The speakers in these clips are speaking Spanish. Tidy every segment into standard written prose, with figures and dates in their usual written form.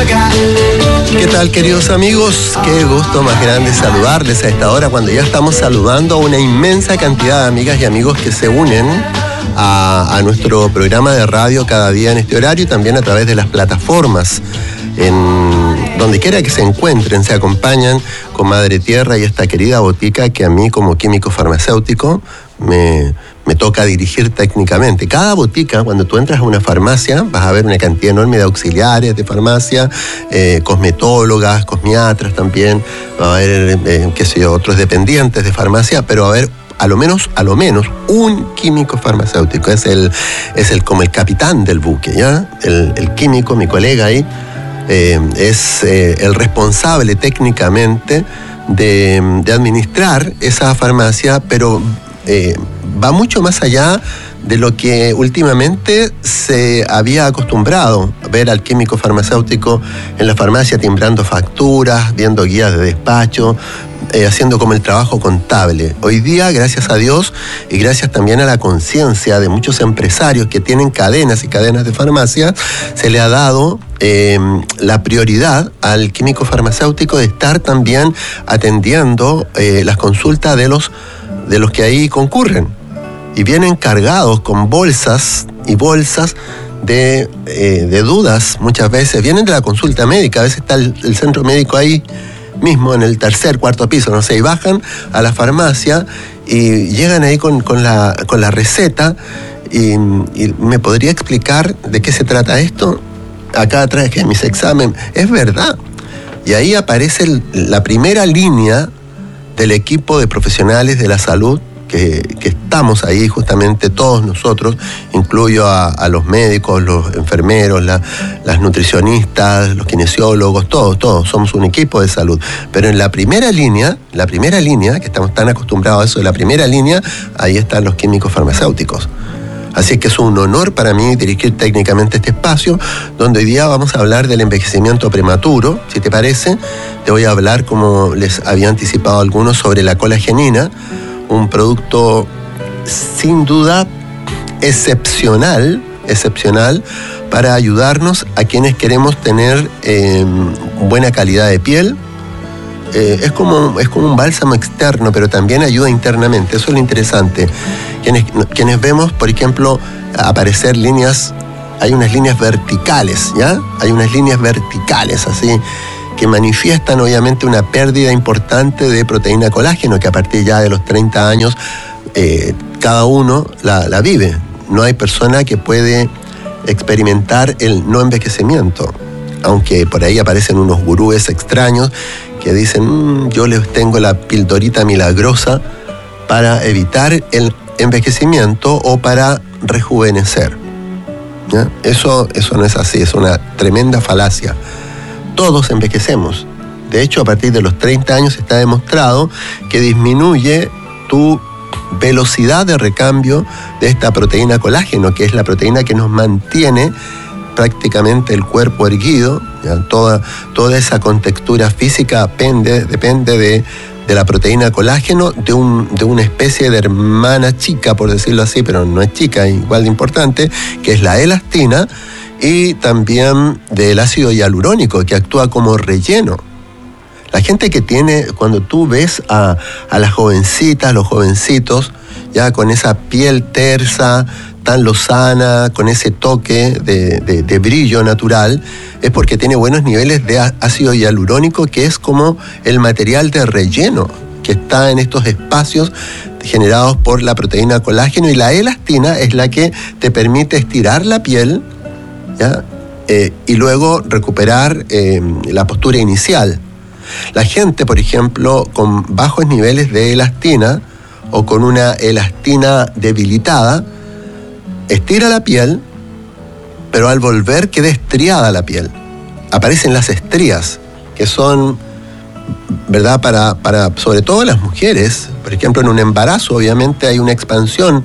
¿Qué tal, queridos amigos? Qué gusto más grande saludarles a esta hora cuando ya estamos saludando a una inmensa cantidad de amigas y amigos que se unen a nuestro programa de radio cada día en este horario y también a través de las plataformas. En donde quiera que se encuentren, se acompañan con Madre Tierra y esta querida botica que a mí como químico farmacéutico me toca dirigir técnicamente. Cada botica, cuando tú entras a una farmacia, vas a ver una cantidad enorme de auxiliares de farmacia, cosmetólogas, cosmiatras también, va a haber, otros dependientes de farmacia, pero va a haber a lo menos un químico farmacéutico. Es como el capitán del buque, ¿ya? El químico, mi colega ahí, es el responsable técnicamente de administrar esa farmacia, pero va mucho más allá de lo que últimamente se había acostumbrado a ver al químico farmacéutico en la farmacia timbrando facturas, viendo guías de despacho, haciendo como el trabajo contable. Hoy día, gracias a Dios y gracias también a la conciencia de muchos empresarios que tienen cadenas y cadenas de farmacia, se le ha dado la prioridad al químico farmacéutico de estar también atendiendo las consultas de los que ahí concurren. Y vienen cargados con bolsas y bolsas de dudas muchas veces. Vienen de la consulta médica, a veces está el centro médico ahí mismo en el tercer, cuarto piso, no sé, y bajan a la farmacia y llegan ahí con la receta y ¿me podría explicar de qué se trata esto? Acá traje mis exámenes. Es verdad. Y ahí aparece la primera línea del equipo de profesionales de la salud que estamos ahí justamente todos nosotros, incluyo a los médicos, los enfermeros, las nutricionistas, los kinesiólogos, todos somos un equipo de salud. Pero en la primera línea, que estamos tan acostumbrados a eso de la primera línea, ahí están los químicos farmacéuticos. Así que es un honor para mí dirigir técnicamente este espacio, donde hoy día vamos a hablar del envejecimiento prematuro. Si te parece, te voy a hablar, como les había anticipado algunos, sobre la colagenina, un producto sin duda excepcional para ayudarnos a quienes queremos tener buena calidad de piel. Es como un bálsamo externo, pero también ayuda internamente. Eso es lo interesante. Quienes vemos, por ejemplo, aparecer líneas, hay unas líneas verticales, ¿ya? Hay unas líneas verticales, así, que manifiestan obviamente una pérdida importante de proteína colágeno, que a partir ya de los 30 años cada uno la vive. No hay persona que puede experimentar el no envejecimiento, aunque por ahí aparecen unos gurúes extraños que dicen, yo les tengo la pildorita milagrosa para evitar el envejecimiento o para rejuvenecer, ¿ya? Eso no es así, es una tremenda falacia. Todos envejecemos. De hecho, a partir de los 30 años está demostrado que disminuye tu velocidad de recambio de esta proteína colágeno, que es la proteína que nos mantiene prácticamente el cuerpo erguido, ¿ya? Toda esa contextura física depende de la proteína colágeno, de una especie de hermana chica, por decirlo así, pero no es chica, igual de importante, que es la elastina, y también del ácido hialurónico, que actúa como relleno. La gente que tiene, cuando tú ves a las jovencitas, los jovencitos, ya con esa piel tersa, tan lozana, con ese toque de brillo natural, es porque tiene buenos niveles de ácido hialurónico, que es como el material de relleno que está en estos espacios generados por la proteína colágeno, y la elastina es la que te permite estirar la piel, ¿ya? Y luego recuperar la postura inicial. La gente, por ejemplo, con bajos niveles de elastina o con una elastina debilitada, estira la piel, pero al volver queda estriada la piel. Aparecen las estrías, que son, ¿verdad?, para sobre todo las mujeres. Por ejemplo, en un embarazo obviamente hay una expansión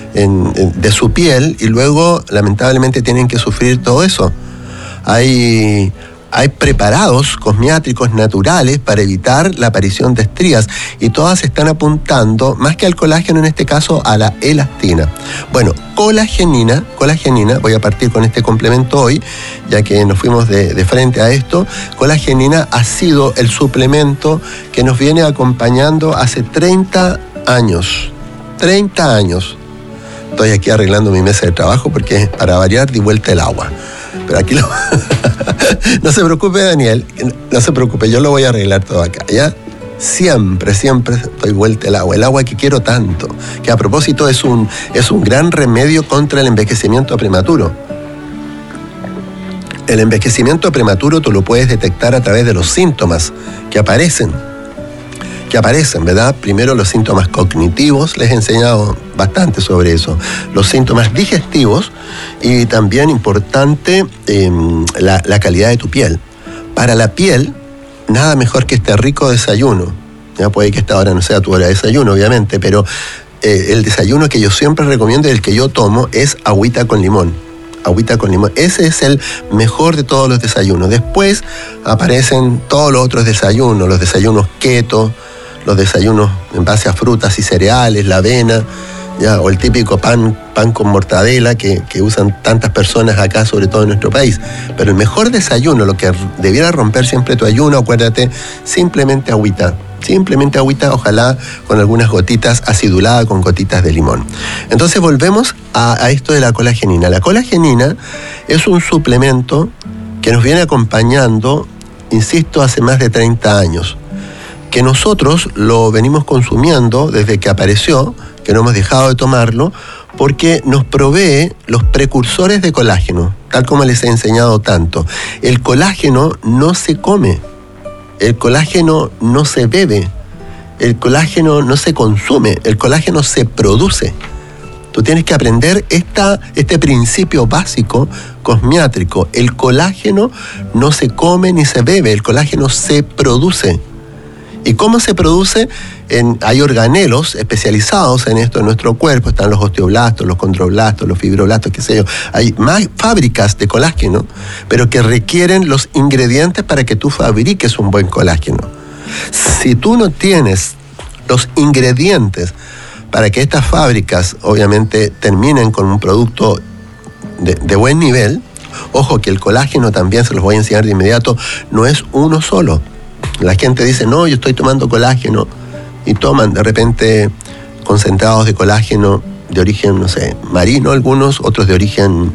de su piel y luego lamentablemente tienen que sufrir todo eso. Hay Hay preparados cosméticos naturales para evitar la aparición de estrías y todas están apuntando, más que al colágeno en este caso, a la elastina. Bueno, colagenina, voy a partir con este complemento hoy, ya que nos fuimos de frente a esto. Colagenina ha sido el suplemento que nos viene acompañando hace 30 años. 30 años. Estoy aquí arreglando mi mesa de trabajo porque para variar di vuelta el agua. Pero aquí no se preocupe, Daniel, no se preocupe, yo lo voy a arreglar todo acá, ¿ya? Siempre doy vuelta el agua que quiero tanto, que a propósito es un gran remedio contra el envejecimiento prematuro. El envejecimiento prematuro tú lo puedes detectar a través de los síntomas que aparecen, ¿verdad? Primero los síntomas cognitivos, les he enseñado bastante sobre eso. Los síntomas digestivos y también importante la calidad de tu piel. Para la piel, nada mejor que este rico desayuno. Ya puede que esta hora no sea tu hora de desayuno, obviamente, pero el desayuno que yo siempre recomiendo y el que yo tomo es agüita con limón. Agüita con limón. Ese es el mejor de todos los desayunos. Después aparecen todos los otros desayunos, los desayunos keto, los desayunos en base a frutas y cereales, la avena, ¿ya? O el típico pan con mortadela que usan tantas personas acá, sobre todo en nuestro país. Pero el mejor desayuno, lo que debiera romper siempre tu ayuno, acuérdate, simplemente agüita, ojalá con algunas gotitas, acidulada con gotitas de limón. Entonces volvemos a esto de la colagenina. La colagenina es un suplemento que nos viene acompañando, insisto, hace más de 30 años. Que nosotros lo venimos consumiendo desde que apareció, que no hemos dejado de tomarlo, porque nos provee los precursores de colágeno, tal como les he enseñado tanto. El colágeno no se come, el colágeno no se bebe, el colágeno no se consume, el colágeno se produce. Tú tienes que aprender este principio básico cosmiátrico. El colágeno no se come ni se bebe, el colágeno se produce. ¿Y cómo se produce? Hay organelos especializados en esto en nuestro cuerpo, están los osteoblastos, los condroblastos, los fibroblastos, qué sé yo. Hay más fábricas de colágeno, pero que requieren los ingredientes para que tú fabriques un buen colágeno. Si tú no tienes los ingredientes para que estas fábricas obviamente terminen con un producto de buen nivel, ojo que el colágeno también, se los voy a enseñar de inmediato, no es uno solo. La gente dice, no, yo estoy tomando colágeno, y toman de repente concentrados de colágeno de origen, no sé, marino algunos, otros de origen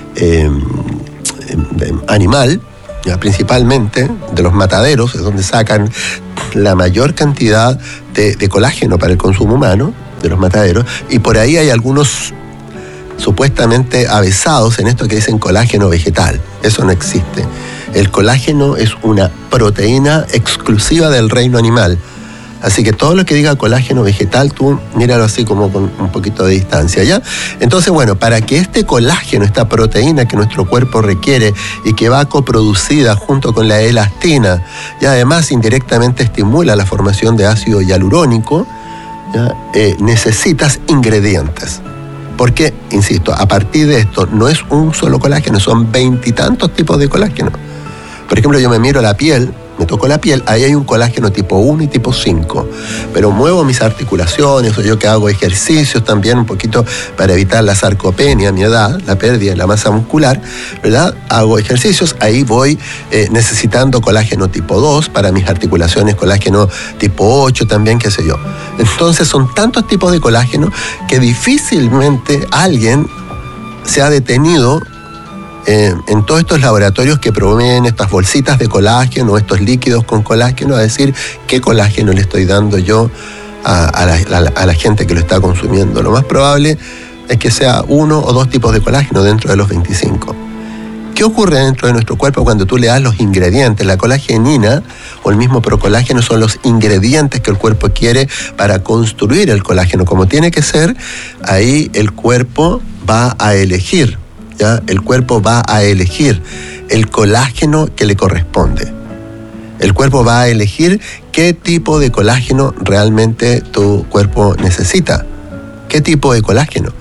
animal, ya, principalmente de los mataderos, es donde sacan la mayor cantidad de colágeno para el consumo humano, de los mataderos, y por ahí hay algunos supuestamente avesados en esto que dicen colágeno vegetal. Eso no existe. El colágeno es una proteína exclusiva del reino animal. Así que todo lo que diga colágeno vegetal, tú míralo así como con un poquito de distancia, ¿ya? Entonces, bueno, para que este colágeno, esta proteína que nuestro cuerpo requiere y que va coproducida junto con la elastina, y además indirectamente estimula la formación de ácido hialurónico, ¿ya? Necesitas ingredientes. Porque, insisto, a partir de esto no es un solo colágeno, son 20 y tantos tipos de colágeno. Por ejemplo, yo me miro la piel, me toco la piel, ahí hay un colágeno tipo 1 y tipo 5. Pero muevo mis articulaciones, o yo que hago ejercicios también un poquito para evitar la sarcopenia a mi edad, la pérdida de la masa muscular, ¿verdad? Hago ejercicios, ahí voy necesitando colágeno tipo 2 para mis articulaciones, colágeno tipo 8 también, qué sé yo. Entonces son tantos tipos de colágeno que difícilmente alguien se ha detenido en todos estos laboratorios que proveen estas bolsitas de colágeno, estos líquidos con colágeno, a decir qué colágeno le estoy dando yo a la gente que lo está consumiendo. Lo más probable es que sea 1 o 2 tipos de colágeno dentro de los 25. ¿Qué ocurre dentro de nuestro cuerpo cuando tú le das los ingredientes? La colagenina o el mismo procolágeno son los ingredientes que el cuerpo quiere para construir el colágeno como tiene que ser. Ahí el cuerpo va a elegir. ¿Ya? El cuerpo va a elegir el colágeno que le corresponde. El cuerpo va a elegir qué tipo de colágeno realmente tu cuerpo necesita. ¿Qué tipo de colágeno?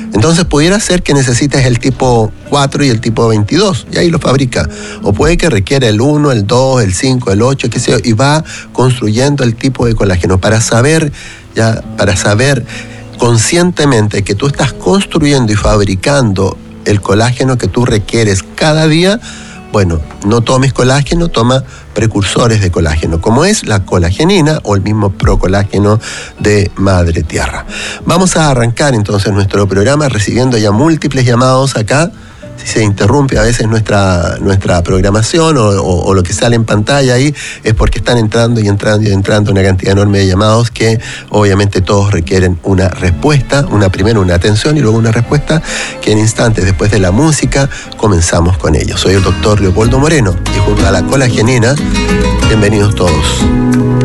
Entonces pudiera ser que necesites el tipo 4 y el tipo 22, y ahí lo fabrica. O puede que requiera el 1, el 2, el 5, el 8, qué sé yo, y va construyendo el tipo de colágeno para saber conscientemente que tú estás construyendo y fabricando el colágeno que tú requieres cada día. Bueno, no tomes colágeno, toma precursores de colágeno, como es la colagenina o el mismo procolágeno de Madre Tierra. Vamos a arrancar entonces nuestro programa recibiendo ya múltiples llamados acá. Si se interrumpe a veces nuestra programación o lo que sale en pantalla ahí, es porque están entrando una cantidad enorme de llamados que obviamente todos requieren una respuesta, primero una atención y luego una respuesta que en instantes después de la música comenzamos con ellos. Soy el doctor Leopoldo Moreno y junto a la colagenina, bienvenidos todos.